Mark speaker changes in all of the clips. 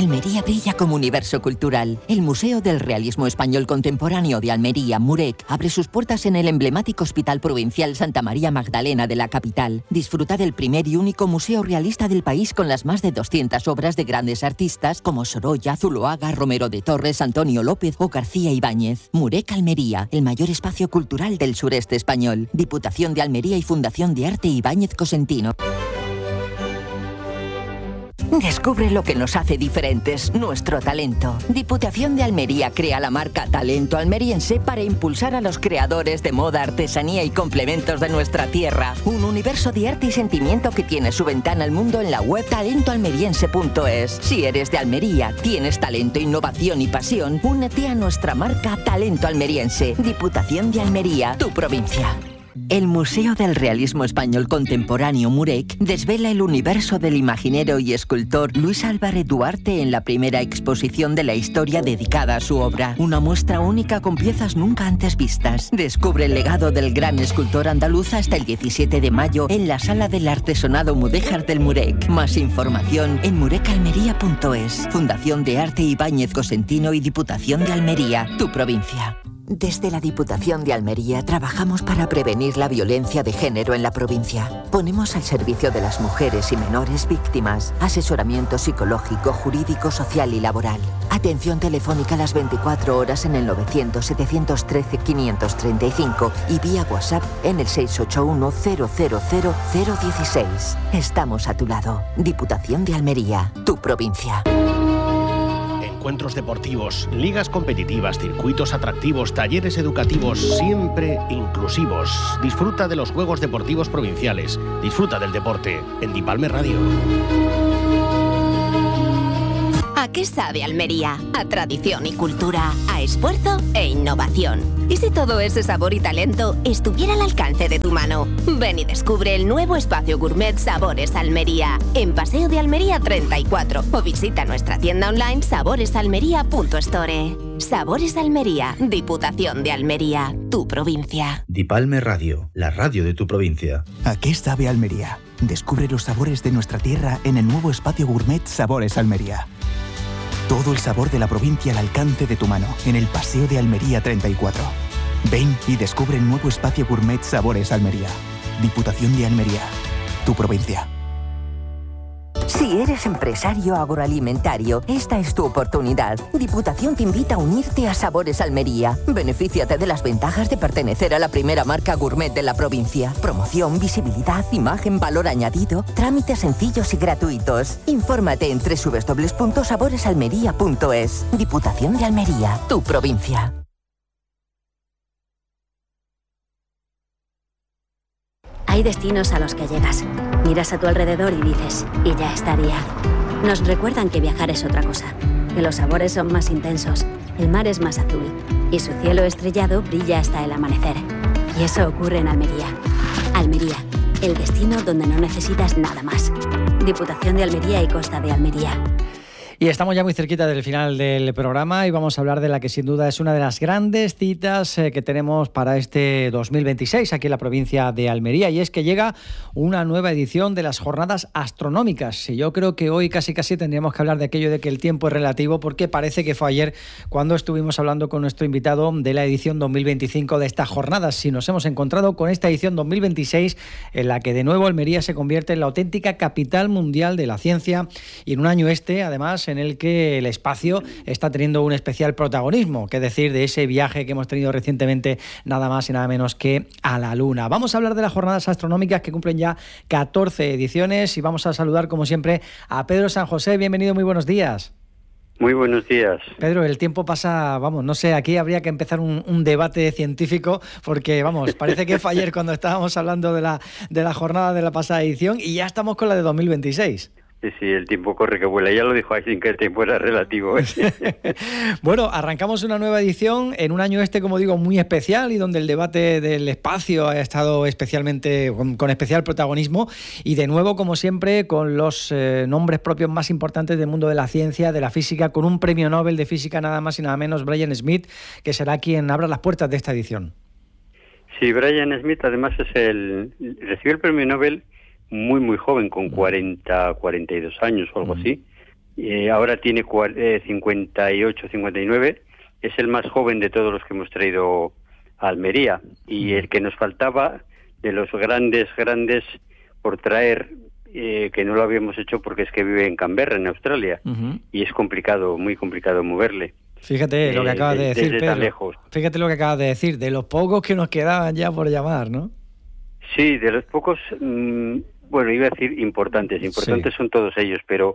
Speaker 1: Almería brilla como universo cultural. El Museo del Realismo Español Contemporáneo de Almería, MUREC, abre sus puertas en el emblemático Hospital Provincial Santa María Magdalena de la capital. Disfruta del primer y único museo realista del país con las más de 200 obras de grandes artistas como Sorolla, Zuloaga, Romero de Torres, Antonio López o García Ibáñez. MUREC Almería, el mayor espacio cultural del sureste español. Diputación de Almería y Fundación de Arte Ibáñez Cosentino. Descubre lo que nos hace diferentes, nuestro talento. Diputación de Almería crea la marca Talento Almeriense para impulsar a los creadores de moda, artesanía y complementos de nuestra tierra. Un universo de arte y sentimiento que tiene su ventana al mundo en la web talentoalmeriense.es. Si eres de Almería, tienes talento, innovación y pasión, únete a nuestra marca Talento Almeriense. Diputación de Almería, tu provincia. El Museo del Realismo Español Contemporáneo MUREC desvela el universo del imaginero y escultor Luis Álvarez Duarte en la primera exposición de la historia dedicada a su obra. Una muestra única con piezas nunca antes vistas. Descubre el legado del gran escultor andaluz hasta el 17 de mayo en la Sala del Artesonado Mudéjar del MUREC. Más información en murecalmería.es. Fundación de Arte Ibáñez Cosentino y Diputación de Almería, tu provincia. Desde la Diputación de Almería trabajamos para prevenir la violencia de género en la provincia. Ponemos al servicio de las mujeres y menores víctimas asesoramiento psicológico, jurídico, social y laboral. Atención telefónica las 24 horas en el 900-713-535 y vía WhatsApp en el 681-000-016. Estamos a tu lado. Diputación de Almería, tu provincia.
Speaker 2: Encuentros deportivos, ligas competitivas, circuitos atractivos, talleres educativos, siempre inclusivos. Disfruta de los Juegos Deportivos Provinciales. Disfruta del deporte en Dipalme Radio.
Speaker 3: ¿A qué sabe Almería? A tradición y cultura, a esfuerzo e innovación. ¿Y si todo ese sabor y talento estuviera al alcance de tu mano? Ven y descubre el nuevo espacio gourmet Sabores Almería, en Paseo de Almería 34, o visita nuestra tienda online saboresalmería.store. Sabores Almería, Diputación de Almería, tu provincia.
Speaker 4: Dipalme Radio, la radio de tu provincia.
Speaker 5: ¿A qué sabe Almería? Descubre los sabores de nuestra tierra en el nuevo espacio gourmet Sabores Almería. Todo el sabor de la provincia al alcance de tu mano, en el Paseo de Almería 34. Ven y descubre el nuevo espacio gourmet Sabores Almería. Diputación de Almería, tu provincia.
Speaker 1: Si eres empresario agroalimentario, esta es tu oportunidad. Diputación te invita a unirte a Sabores Almería. Benefíciate de las ventajas de pertenecer a la primera marca gourmet de la provincia. Promoción, visibilidad, imagen, valor añadido, trámites sencillos y gratuitos. Infórmate en www.saboresalmería.es. Diputación de Almería, tu provincia.
Speaker 6: Hay destinos a los que llegas, miras a tu alrededor y dices, y ya estaría. Nos recuerdan que viajar es otra cosa, que los sabores son más intensos, el mar es más azul y su cielo estrellado brilla hasta el amanecer. Y eso ocurre en Almería. Almería, el destino donde no necesitas nada más. Diputación de Almería y Costa de Almería.
Speaker 7: Y estamos ya muy cerquita del final del programa y vamos a hablar de la que sin duda es una de las grandes citas que tenemos para este 2026 aquí en la provincia de Almería, y es que llega una nueva edición de las Jornadas Astronómicas. Y yo creo que hoy casi tendríamos que hablar de aquello de que el tiempo es relativo, porque parece que fue ayer cuando estuvimos hablando con nuestro invitado de la edición 2025 de estas jornadas. Si nos hemos encontrado con esta edición 2026 en la que de nuevo Almería se convierte en la auténtica capital mundial de la ciencia, y en un año además en el que el espacio está teniendo un especial protagonismo, que decir de ese viaje que hemos tenido recientemente nada más y nada menos que a la Luna. Vamos a hablar de las Jornadas Astronómicas que cumplen ya 14 ediciones y vamos a saludar como siempre a Pedro San José. Bienvenido, muy buenos días.
Speaker 8: Muy buenos días.
Speaker 7: Pedro, el tiempo pasa, no sé, aquí habría que empezar un debate científico porque, parece que fue ayer cuando estábamos hablando de la jornada de la pasada edición y ya estamos con la de 2026.
Speaker 8: Sí, el tiempo corre que vuela. Ya lo dijo Einstein que el tiempo era relativo.
Speaker 7: Bueno, arrancamos una nueva edición en un año como digo, muy especial y donde el debate del espacio ha estado especialmente con especial protagonismo y de nuevo, como siempre, con los nombres propios más importantes del mundo de la ciencia, de la física, con un premio Nobel de física nada más y nada menos, Brian Smith, que será quien abra las puertas de esta edición.
Speaker 8: Sí, Brian Smith además recibió el premio Nobel muy joven, con 42 años o algo así, ahora tiene 58, 59, es el más joven de todos los que hemos traído a Almería, y el que nos faltaba de los grandes por traer, que no lo habíamos hecho porque es que vive en Canberra, en Australia, y es complicado, muy complicado moverle.
Speaker 7: Fíjate lo que acabas de decir,
Speaker 8: desde tan
Speaker 7: Pedro.
Speaker 8: lejos.
Speaker 7: Fíjate lo que acabas de decir, de los pocos que nos quedaban ya por llamar, ¿no?
Speaker 8: Sí, de los pocos, bueno, iba a decir importantes son todos ellos, pero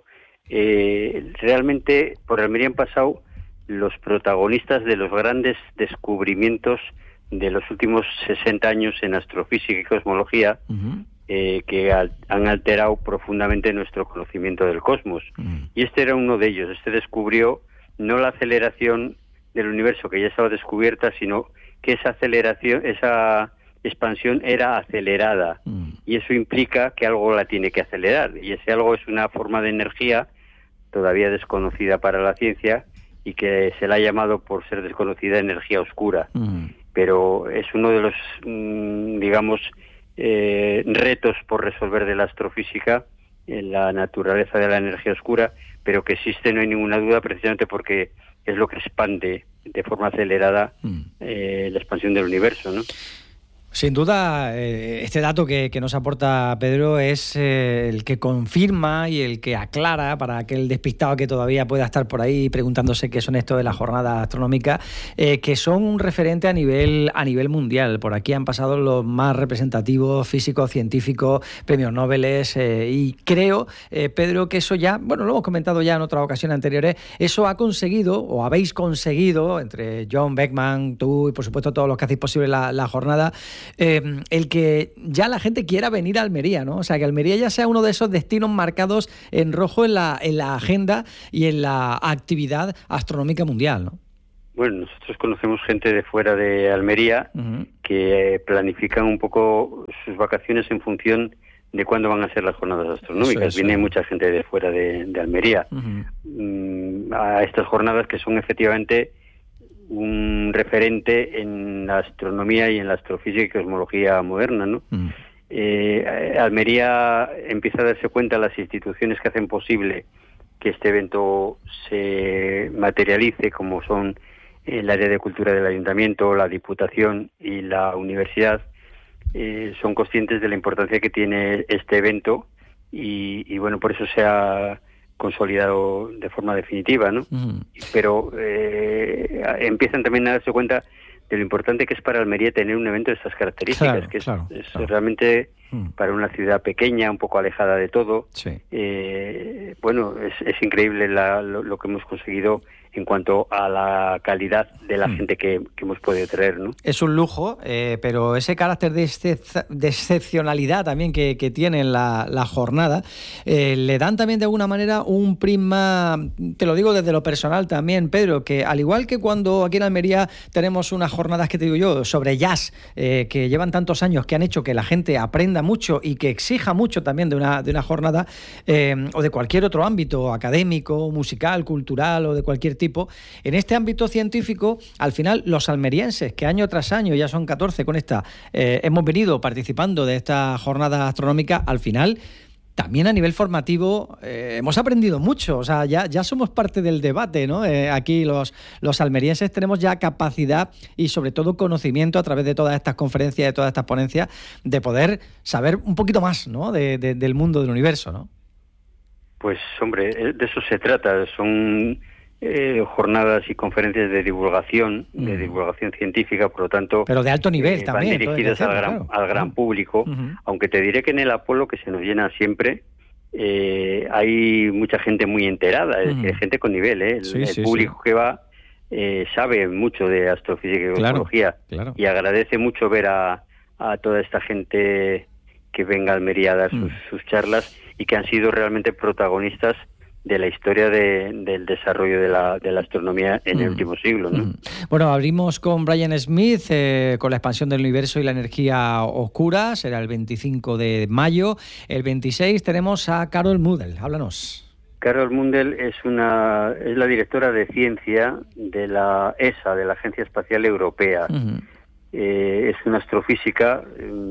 Speaker 8: realmente por Almería han pasado los protagonistas de los grandes descubrimientos de los últimos 60 años en astrofísica y cosmología, que han alterado profundamente nuestro conocimiento del cosmos. Y este era uno de ellos. Este descubrió no la aceleración del universo, que ya estaba descubierta, sino que esa aceleración, esa expansión era acelerada, y eso implica que algo la tiene que acelerar, y ese algo es una forma de energía todavía desconocida para la ciencia, y que se la ha llamado, por ser desconocida, energía oscura. Pero es uno de los, digamos, retos por resolver de la astrofísica, en la naturaleza de la energía oscura, pero que existe, no hay ninguna duda, precisamente porque es lo que expande de forma acelerada la expansión del universo, ¿no?
Speaker 7: Sin duda, este dato que nos aporta Pedro es el que confirma y el que aclara para aquel despistado que todavía pueda estar por ahí preguntándose qué son esto de la jornada astronómica, que son un referente a nivel mundial. Por aquí han pasado los más representativos físicos, científicos, premios Nobel, y creo, Pedro, que eso ya, bueno, lo hemos comentado ya en otras ocasiones anteriores, eso ha conseguido, o habéis conseguido, entre John Beckman, tú y por supuesto todos los que hacéis posible la jornada, el que ya la gente quiera venir a Almería, ¿no? O sea, que Almería ya sea uno de esos destinos marcados en rojo en la agenda y en la actividad astronómica mundial, ¿no?
Speaker 8: Bueno, nosotros conocemos gente de fuera de Almería que planifican un poco sus vacaciones en función de cuándo van a ser las jornadas astronómicas. Viene mucha gente de fuera de Almería a estas jornadas, que son efectivamente un referente en la astronomía y en la astrofísica y cosmología moderna, ¿no? Almería empieza a darse cuenta, las instituciones que hacen posible que este evento se materialice, como son el área de cultura del ayuntamiento, la diputación y la universidad, son conscientes de la importancia que tiene este evento, y bueno, por eso se ha consolidado de forma definitiva, ¿no? Pero empiezan también a darse cuenta de lo importante que es para Almería tener un evento de estas características, es realmente para una ciudad pequeña, un poco alejada de todo. Bueno, es increíble lo que hemos conseguido en cuanto a la calidad de la gente que hemos podido traer, ¿no? Es un lujo, pero ese carácter de excepcionalidad también que tiene la jornada, le dan también de alguna manera un prisma, te lo digo desde lo personal también, Pedro, que al igual que cuando aquí en Almería tenemos unas jornadas que te digo yo sobre jazz, que llevan tantos años, que han hecho que la gente aprenda mucho y que exija mucho también de una jornada, o de cualquier otro ámbito académico, musical, cultural o de cualquier tipo. En este ámbito científico, al final, los almerienses, que año tras año, ya son 14 con esta, hemos venido participando de esta jornada astronómica, al final, también a nivel formativo, hemos aprendido mucho. O sea, ya somos parte del debate, ¿no? Aquí los almerienses tenemos ya capacidad y sobre todo conocimiento a través de todas estas conferencias, de todas estas ponencias, de poder saber un poquito más, ¿no? Del mundo del universo, ¿no? Pues, hombre, de eso se trata. Son jornadas y conferencias de divulgación científica, por lo tanto, pero de alto nivel también, van dirigidas al gran público, aunque te diré que en el Apolo, que se nos llena siempre, hay mucha gente muy enterada, es decir, gente con nivel, el público que va sabe mucho de astrofísica y cosmología, y agradece mucho ver a toda esta gente que venga a Almería a dar sus charlas, y que han sido realmente protagonistas de la historia del desarrollo de la astronomía en el último siglo, ¿no? Bueno, abrimos con Brian Smith, con la expansión del universo y la energía oscura, será el 25 de mayo. El 26 tenemos a Carol Mundell, háblanos. Carol Mundell es la directora de ciencia de la ESA, de la Agencia Espacial Europea. Es una astrofísica,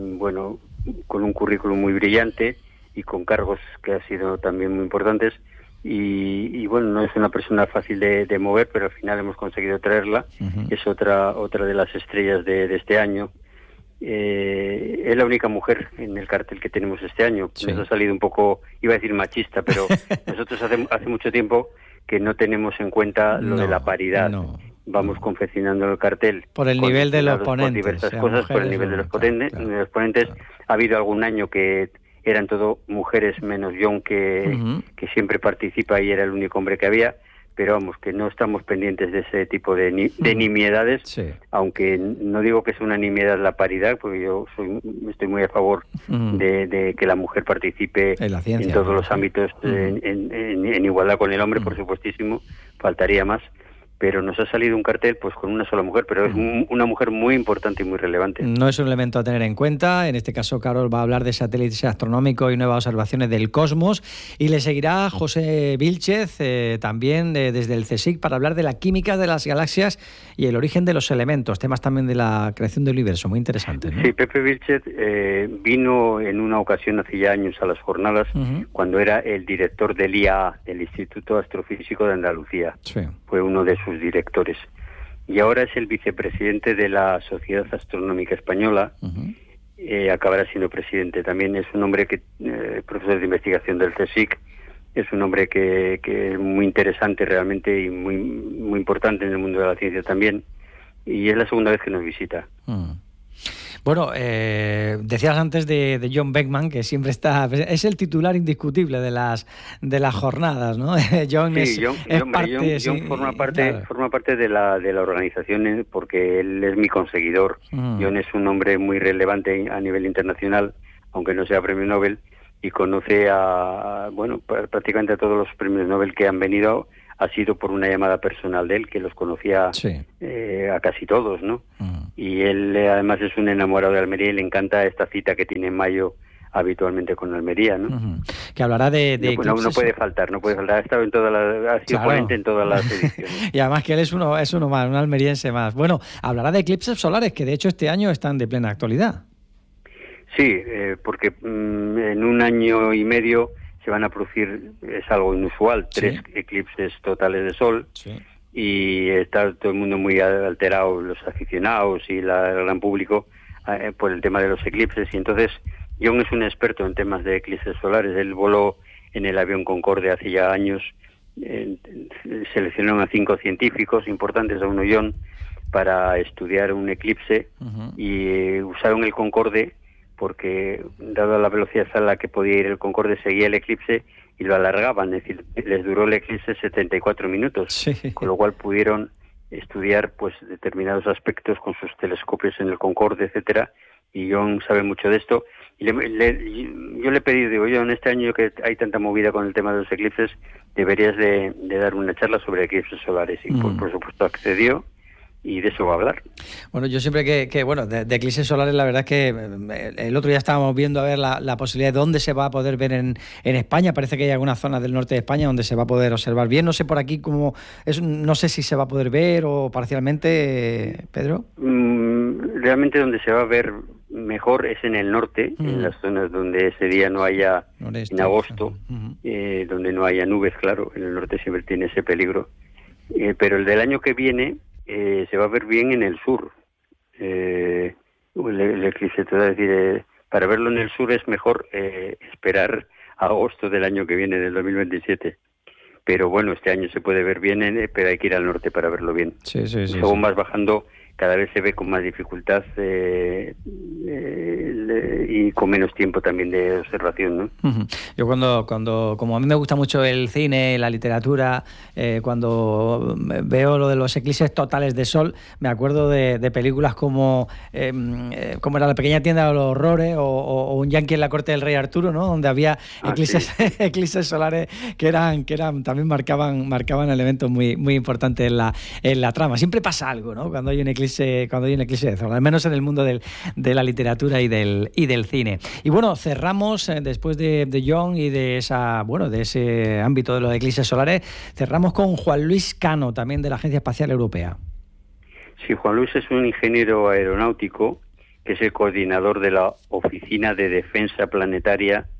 Speaker 8: con un currículum muy brillante y con cargos que han sido también muy importantes, y bueno, no es una persona fácil de mover, pero al final hemos conseguido traerla. Es otra de las estrellas de este año. Es la única mujer en el cartel que tenemos este año.
Speaker 7: Sí.
Speaker 8: Nos ha salido un poco, iba a decir machista, pero nosotros hace mucho tiempo que no tenemos en cuenta lo de la paridad. Vamos confeccionando el cartel
Speaker 7: por el nivel de los ponentes,
Speaker 8: por diversas cosas, por el nivel de los ponentes. Ha habido algún año que eran todo mujeres menos John, que siempre participa y era el único hombre que había, pero vamos, que no estamos pendientes de ese tipo de nimiedades, aunque no digo que sea una nimiedad la paridad, porque yo estoy muy a favor de que la mujer participe en todos los ámbitos en igualdad con el hombre, por supuestísimo, faltaría más. Pero nos ha salido un cartel pues con una sola mujer, pero es una mujer muy importante y muy relevante.
Speaker 7: No es un elemento a tener en cuenta. En este caso, Carol va a hablar de satélites astronómicos y nuevas observaciones del cosmos. Y le seguirá José Vilchez, también desde el CSIC, para hablar de la química de las galaxias y el origen de los elementos, temas también de la creación del universo, muy interesantes, ¿no?
Speaker 8: Sí, Pepe Vilchez vino en una ocasión hace ya años a las jornadas, cuando era el director del IAA, del Instituto Astrofísico de Andalucía. Sí. Fue uno de sus directores. Y ahora es el vicepresidente de la Sociedad Astronómica Española. Acabará siendo presidente. También es un hombre que, profesor de investigación del CSIC, es un hombre que es muy interesante realmente y muy, muy importante en el mundo de la ciencia también. Y es la segunda vez que nos visita.
Speaker 7: Bueno, decías antes de John Beckman, que siempre es el titular indiscutible de las jornadas, ¿no? John
Speaker 8: forma parte de la organización, porque él es mi conseguidor. John es un hombre muy relevante a nivel internacional, aunque no sea premio Nobel, y conoce prácticamente a todos los premios Nobel que han venido. Ha sido por una llamada personal de él, que los conocía a casi todos, ¿no? Y él además es un enamorado de Almería y le encanta esta cita que tiene en mayo habitualmente con Almería, ¿no?
Speaker 7: Que hablará de
Speaker 8: no puede faltar. Ha estado ha sido ponente en todas las ediciones.
Speaker 7: Y además que él es uno más, un almeriense más. Bueno, hablará de eclipses solares, que de hecho este año están de plena actualidad.
Speaker 8: Sí, porque en un año y medio se van a producir, es algo inusual, 3 eclipses totales de sol, y está todo el mundo muy alterado, los aficionados y el gran público, por el tema de los eclipses. Y entonces John es un experto en temas de eclipses solares. Él voló en el avión Concorde hace ya años, seleccionaron a 5 científicos importantes, a uno John, para estudiar un eclipse, y usaron el Concorde porque, dada la velocidad a la que podía ir el Concorde, seguía el eclipse y lo alargaban, es decir, les duró el eclipse 74 minutos, con lo cual pudieron estudiar pues determinados aspectos con sus telescopios en el Concorde, etcétera, y John sabe mucho de esto. Y yo le he pedido, John, este año que hay tanta movida con el tema de los eclipses, deberías de dar una charla sobre eclipses solares, y por supuesto accedió. Y de eso va a hablar.
Speaker 7: Bueno, yo siempre de eclipses solares, la verdad es que el otro día estábamos viendo a ver la posibilidad de dónde se va a poder ver en España. Parece que hay algunas zonas del norte de España donde se va a poder observar bien. No sé por aquí cómo es, no sé si se va a poder ver o parcialmente, Pedro.
Speaker 8: Realmente donde se va a ver mejor es en el norte, en las zonas donde ese día no haya, en agosto, donde no haya nubes, claro. En el norte siempre tiene ese peligro. Pero el del año que viene se va a ver bien en el sur. El eclipse, te voy a decir, para verlo en el sur es mejor esperar a agosto del año que viene, del 2027. Pero bueno, este año se puede ver bien, pero hay que ir al norte para verlo bien. Según vas bajando, cada vez se ve con más dificultad y con menos tiempo también de observación, ¿no?
Speaker 7: Yo como a mí me gusta mucho el cine, la literatura, cuando veo lo de los eclipses totales de sol, me acuerdo de películas como era La pequeña tienda de los horrores o Un Yankee en la corte del rey Arturo, ¿no? Donde había eclipses solares que también marcaban elementos muy, muy importantes en la trama. Siempre pasa algo, ¿no? Cuando hay un eclipse de sol, al menos en el mundo de la literatura y del cine. Y bueno, cerramos después de John y de ese ámbito de los eclipses solares, cerramos con Juan Luis Cano, también de la Agencia Espacial Europea.
Speaker 8: Sí, Juan Luis es un ingeniero aeronáutico que es el coordinador de la Oficina de Defensa Planetaria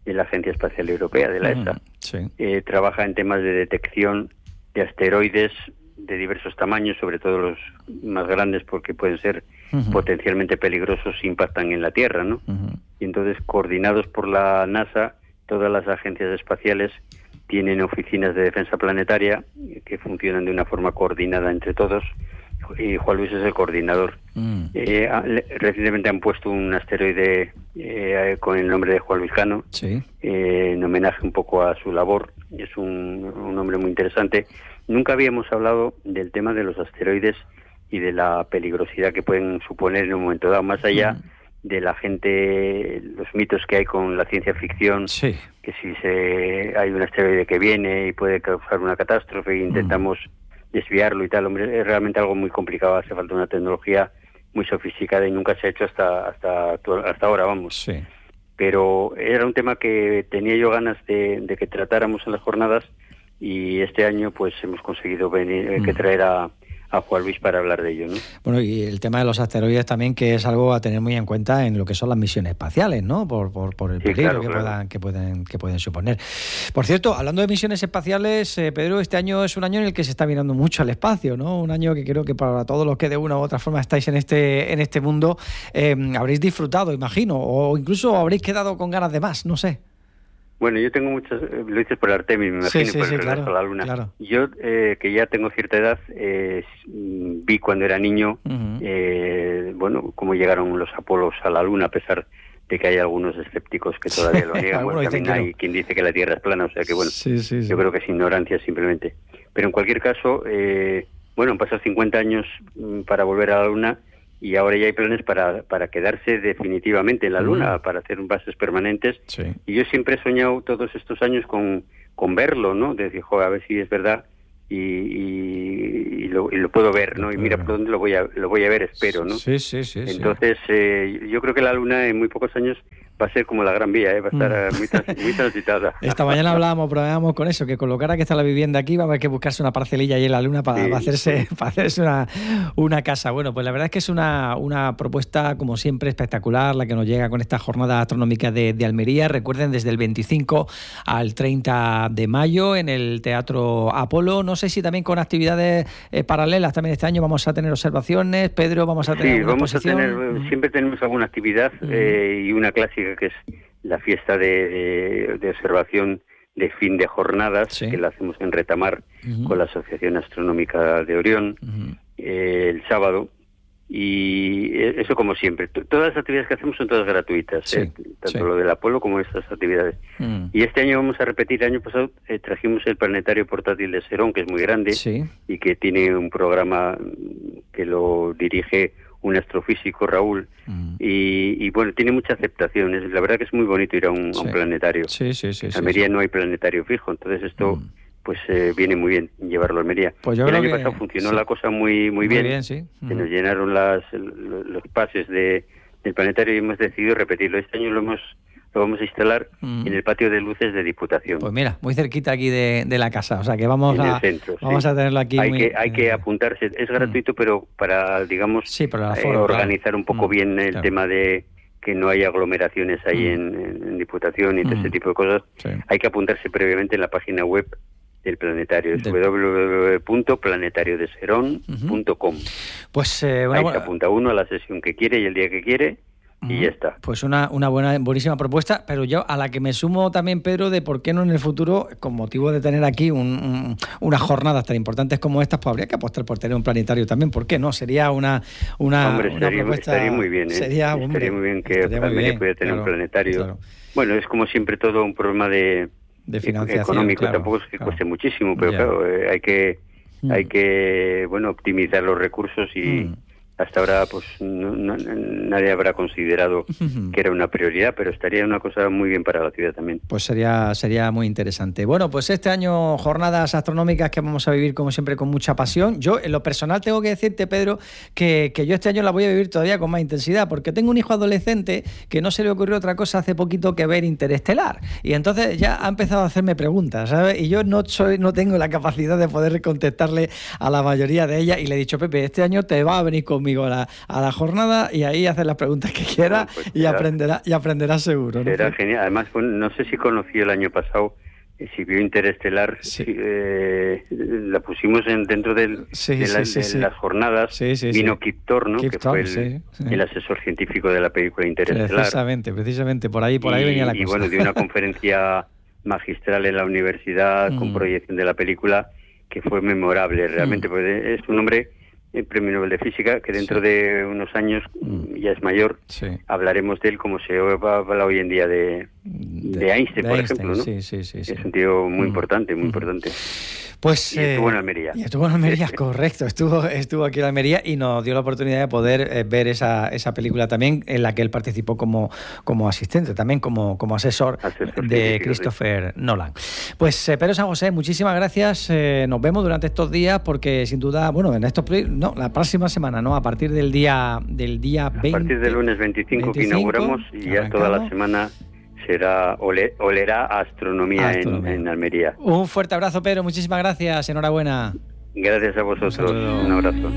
Speaker 8: de la Agencia Espacial Europea, de la ESA.
Speaker 7: Sí.
Speaker 8: Trabaja en temas de detección de asteroides de diversos tamaños, sobre todo los más grandes porque pueden ser potencialmente peligrosos si impactan en la Tierra, ¿no? Y entonces, coordinados por la NASA, todas las agencias espaciales tienen oficinas de defensa planetaria que funcionan de una forma coordinada entre todos, y Juan Luis es el coordinador. Recientemente han puesto un asteroide con el nombre de Juan Luis Cano, en homenaje un poco a su labor. Es un hombre muy interesante. Nunca habíamos hablado del tema de los asteroides y de la peligrosidad que pueden suponer en un momento dado, más allá de la gente, los mitos que hay con la ciencia ficción, que si hay un asteroide que viene y puede causar una catástrofe e intentamos desviarlo y tal, hombre, es realmente algo muy complicado, hace falta una tecnología muy sofisticada y nunca se ha hecho hasta ahora, vamos. Pero era un tema que tenía yo ganas de que tratáramos en las jornadas, y este año pues hemos conseguido que traer a Juan Luis para hablar de ello, ¿no?
Speaker 7: Bueno, y el tema de los asteroides también, que es algo a tener muy en cuenta en lo que son las misiones espaciales, ¿no? Por el peligro que pueden suponer. Por cierto, hablando de misiones espaciales, Pedro, este año es un año en el que se está mirando mucho al espacio, ¿no? Un año que creo que para todos los que de una u otra forma estáis en este mundo, habréis disfrutado, imagino, o incluso habréis quedado con ganas de más, no sé.
Speaker 8: Bueno, yo tengo muchas, lo dices por Artemis, me imagino, por el regreso a la Luna.
Speaker 7: Claro.
Speaker 8: Yo, que ya tengo cierta edad, vi cuando era niño, bueno, cómo llegaron los Apolos a la Luna, a pesar de que hay algunos escépticos que todavía lo niegan. Bueno, también hay quien dice que la Tierra es plana, o sea que bueno, yo creo que es ignorancia simplemente. Pero en cualquier caso, bueno, han pasado 50 años para volver a la Luna, y ahora ya hay planes para quedarse definitivamente en la Luna, para hacer bases permanentes. Y yo siempre he soñado todos estos años con verlo, ¿no? De decir, joder, a ver si es verdad y lo puedo ver, ¿no? Y mira por dónde lo voy a ver, espero, ¿no? Entonces, yo creo que la Luna en muy pocos años va a ser como la Gran Vía, va a estar muy transitada.
Speaker 7: Esta mañana hablábamos con eso, que con lo cara que está la vivienda aquí va a haber que buscarse una parcelilla ahí en la Luna para hacerse una casa. Bueno, pues la verdad es que es una propuesta, como siempre, espectacular, la que nos llega con estas jornadas astronómicas de Almería. Recuerden, desde el 25 al 30 de mayo en el Teatro Apolo. No sé si también con actividades paralelas también este año vamos a tener observaciones. Pedro, vamos a tener alguna exposición.
Speaker 8: Siempre tenemos alguna actividad y una clásica que es la fiesta de observación de fin de jornadas, que la hacemos en Retamar con la Asociación Astronómica de Orión el sábado, y eso como siempre. Todas las actividades que hacemos son todas gratuitas, tanto lo del Apolo como estas actividades. Y este año vamos a repetir, el año pasado trajimos el Planetario Portátil de Serón, que es muy grande y que tiene un programa que lo dirige un astrofísico, Raúl, y bueno, tiene mucha aceptación. La verdad que es muy bonito ir a un planetario. En Almería no hay planetario fijo, entonces esto pues viene muy bien llevarlo a Almería.
Speaker 7: Pues
Speaker 8: el año pasado funcionó la cosa muy bien. Se nos llenaron los pases del planetario y hemos decidido repetirlo. Este año lo vamos a instalar en el patio de luces de Diputación.
Speaker 7: Pues mira, muy cerquita aquí de la casa, o sea que vamos a tenerlo aquí.
Speaker 8: Hay que apuntarse, es gratuito, pero para, digamos, organizar un poco bien el tema de que no haya aglomeraciones ahí en Diputación y todo ese tipo de cosas. Hay que apuntarse previamente en la página web del planetario, es www.planetariodeserón.com.
Speaker 7: Pues
Speaker 8: ahí se apunta uno a la sesión que quiere y el día que quiere. Y ya está.
Speaker 7: Pues una buenísima propuesta, pero yo a la que me sumo también, Pedro, de por qué no en el futuro, con motivo de tener aquí unas jornadas tan importantes como estas, pues habría que apostar por tener un planetario también. ¿Por qué no? Sería una propuesta.
Speaker 8: Estaría muy bien, estaría muy bien que Almería pudiera tener un planetario. Claro. Bueno, es como siempre todo un problema de financiación económico, tampoco es que cueste muchísimo, pero claro, hay que optimizar los recursos y hasta ahora pues nadie habrá considerado que era una prioridad, pero estaría una cosa muy bien para la ciudad también.
Speaker 7: Pues sería muy interesante. Bueno, pues este año jornadas astronómicas que vamos a vivir como siempre con mucha pasión. Yo en lo personal tengo que decirte, Pedro, que yo este año la voy a vivir todavía con más intensidad, porque tengo un hijo adolescente que no se le ocurrió otra cosa hace poquito que ver Interestelar, y entonces ya ha empezado a hacerme preguntas, ¿sabes? Y yo no tengo la capacidad de poder contestarle a la mayoría de ellas, y le he dicho, Pepe, este año te va a venir conmigo conmigo a la jornada y ahí hacer las preguntas que quiera y aprenderá seguro, ¿no?
Speaker 8: Será genial. Además, no sé si conoció el año pasado, si vio Interestelar, la pusimos dentro de las jornadas. Vino Kip Thorne, que fue el asesor científico de la película Interestelar.
Speaker 7: Precisamente, por ahí venía la cosa.
Speaker 8: Y bueno, dio una conferencia magistral en la universidad con proyección de la película que fue memorable realmente, porque es un hombre, el Premio Nobel de Física, que dentro de unos años ya es mayor. Hablaremos de él como se habla hoy en día de Einstein, por ejemplo, ¿no? Es un tío muy importante, muy importante.
Speaker 7: Pues,
Speaker 8: y estuvo en Almería.
Speaker 7: Correcto. Estuvo aquí en Almería y nos dio la oportunidad de poder ver esa película también, en la que él participó como asistente, también como asesor de Christopher Nolan. Pues, Pedro San José, muchísimas gracias. Nos vemos durante estos días, porque sin duda, la próxima semana, ¿no? A partir del día 20. A partir
Speaker 8: del lunes 25 que inauguramos, y ya toda la semana olerá astronomía en Almería.
Speaker 7: Un fuerte abrazo, Pedro, muchísimas gracias, enhorabuena.
Speaker 8: Gracias a vosotros, un abrazo.